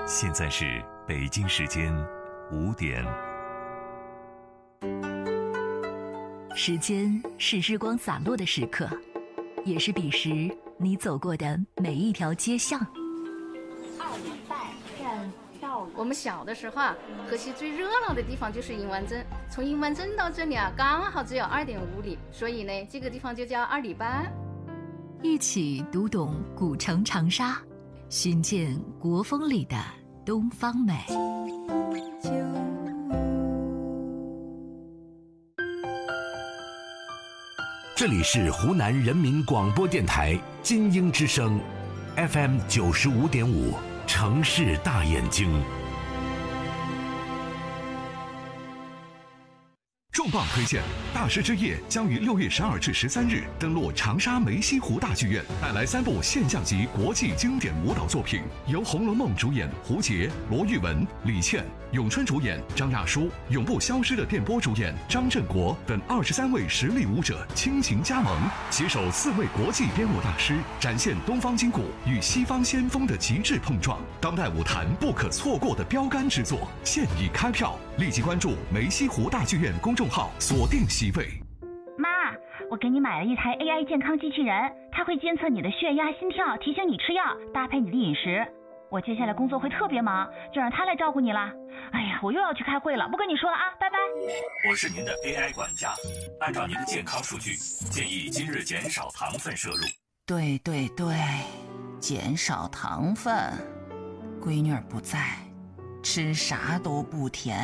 现在是北京时间5点。 时间是日光洒落的时刻，也是彼时你走过的每一条街巷。 2里半站到我们小的时候啊，河西最热闹的地方就是银湾镇，从银湾镇到这里啊，刚好只有2.5里，所以呢，这个地方就叫2里半。 一起读懂古城长沙，寻见国风里的东方美。 这里是湖南人民广播电台金鹰之声 FM 95.5城市大眼睛。 重磅推荐，大师之夜将于6月12至13日登陆长沙梅溪湖大剧院，带来3部现象级国际经典舞蹈作品，由《红楼梦》主演胡洁、罗玉文、李倩，咏春主演张亚舒，永不消失的电波主演张振国等23位实力舞者倾情加盟，携手4位国际编舞大师，展现东方筋骨与西方先锋的极致碰撞，当代舞坛不可错过的标杆之作，现已开票，立即关注梅溪湖大剧院公众号，锁定席位。 妈，我给你买了一台 AI 健康机器人，它会监测你的血压、心跳，提醒你吃药，搭配你的饮食。我接下来工作会特别忙，就让它来照顾你了。哎呀，我又要去开会了，不跟你说了啊，拜拜。 我是您的 AI 管家，按照您的健康数据，建议今日减少糖分摄入。 对对对，减少糖分。闺女儿不在，吃啥都不甜。